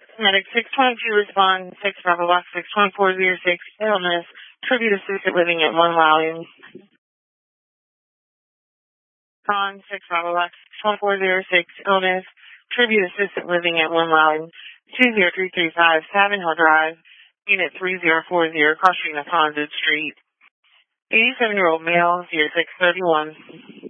Medic 622 respond 6 Bravo Box 62406 illness. Tribute assisted living at 1 Williams. Con 6 Bravo Box 62406 illness. Tribute assisted living at 1 Williams. 20335 Savin Hill Drive. Unit 3040 crossing the Condon Street. 87-year-old male 0631.